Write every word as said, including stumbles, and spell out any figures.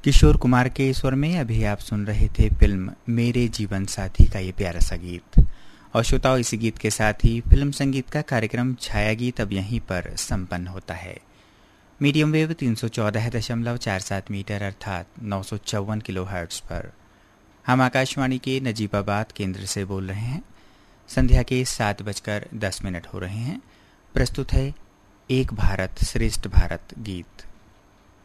किशोर कुमार के स्वर में अभी आप सुन रहे थे फिल्म मेरे जीवन साथी का ये प्यारा सा गीत। और श्रोताओं, इसी गीत के साथ ही फिल्म संगीत का कार्यक्रम छाया गीत अब यहीं पर संपन्न होता है। मीडियम वेव तीन सौ चौदह दशमलव चार सात मीटर अर्थात नौ सौ चौवन किलो हर्ट्स पर हम आकाशवाणी के नजीबाबाद केंद्र से बोल रहे हैं। संध्या के सात बजकर दस मिनट हो रहे हैं। प्रस्तुत है एक भारत श्रेष्ठ भारत गीत।